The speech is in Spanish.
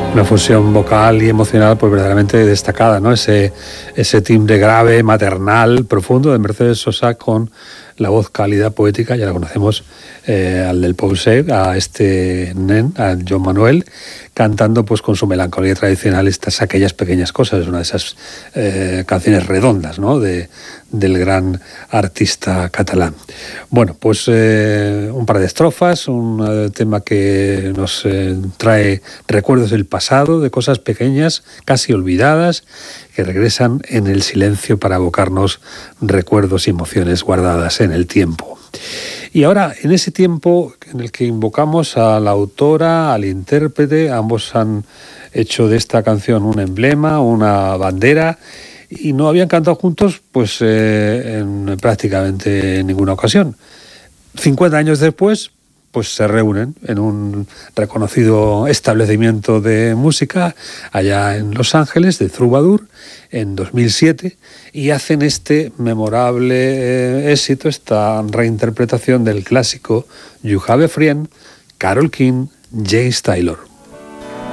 Una fusión vocal y emocional pues verdaderamente destacada, ¿no? Ese timbre grave, maternal, profundo de Mercedes Sosa con la voz cálida, poética, ya la conocemos, al del Pousset, a este nen, a Joan Manuel, cantando pues con su melancolía tradicional aquellas pequeñas cosas. Es una de esas canciones redondas, ¿no? Del gran artista catalán. Bueno, pues un par de estrofas, un tema que nos trae recuerdos del pasado, de cosas pequeñas, casi olvidadas, que regresan en el silencio para evocarnos recuerdos y emociones guardadas en el tiempo. Y ahora, en ese tiempo en el que invocamos a la autora, al intérprete, ambos han hecho de esta canción un emblema, una bandera, y no habían cantado juntos pues en prácticamente ninguna ocasión. 50 años después, pues se reúnen en un reconocido establecimiento de música allá en Los Ángeles, de Troubadour, en 2007, y hacen este memorable éxito, esta reinterpretación del clásico You Have a Friend, Carole King, James Taylor.